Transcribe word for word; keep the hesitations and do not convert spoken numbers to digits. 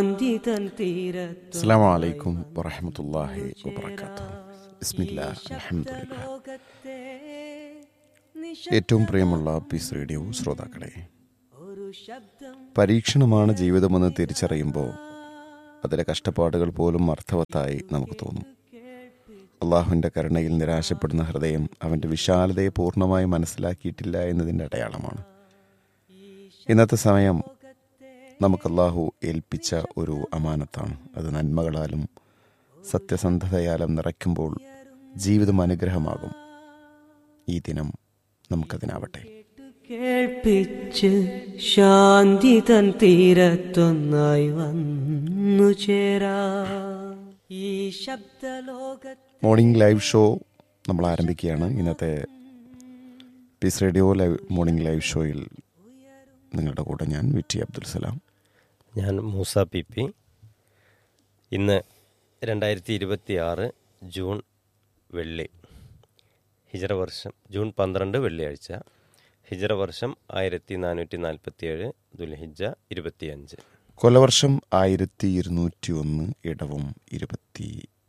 അസ്സലാമു അലൈക്കും വറഹ്മത്തുള്ളാഹി വബറകാതുഹു. ബിസ്മില്ലാഹ്, അൽഹംദുലില്ലാഹ്. ഏറ്റവും പ്രിയമുള്ള പീസ് റേഡിയോ ശ്രോതാക്കളെ, പരീക്ഷണമാണ് ജീവിതമെന്ന് തിരിച്ചറിയുമ്പോൾ അതിലെ കഷ്ടപ്പാടുകൾ പോലും അർത്ഥവത്തായി നമുക്ക് തോന്നും. അള്ളാഹുവിൻ്റെ കരുണയിൽ നിരാശപ്പെടുന്ന ഹൃദയം അവൻ്റെ വിശാലതയെ പൂർണ്ണമായി മനസ്സിലാക്കിയിട്ടില്ല എന്നതിൻ്റെ അടയാളമാണ്. ഇന്നത്തെ സമയം നമുക്ക് അള്ളാഹു ഏൽപ്പിച്ച ഒരു അമാനത്താണ്. അത് നന്മകളാലും സത്യസന്ധതയാലും നിറയ്ക്കുമ്പോൾ ജീവിതം അനുഗ്രഹമാകും. ഈ ദിനം നമുക്കതിനാവട്ടെ. കേൾപ്പിച്ച് ശാന്തി തൻ തീരത്തൊന്നായി വന്നു ചേരാ ഈ ശബ്ദലോകത്ത്. മോർണിംഗ് ലൈവ് ഷോ നമ്മൾ ആരംഭിക്കുകയാണ്. ഇന്നത്തെ piece radio live morning live ഷോയിൽ നിങ്ങളുടെ കൂടെ ഞാൻ വി ടി അബ്ദുൽ സലാം. ഞാൻ മൂസ പി പി. ഇന്ന് രണ്ടായിരത്തി ഇരുപത്തി ആറ് ജൂൺ വെള്ളി, ഹിജറ വർഷം ജൂൺ പന്ത്രണ്ട് വെള്ളിയാഴ്ച, ഹിജറ വർഷം ആയിരത്തി നാനൂറ്റി നാൽപ്പത്തി ഏഴ് ദുൽഹിജ്ജ ഇരുപത്തിയഞ്ച്, കൊലവർഷം ആയിരത്തി ഇരുന്നൂറ്റി ഒന്ന് ഇടവം ഇരുപത്തി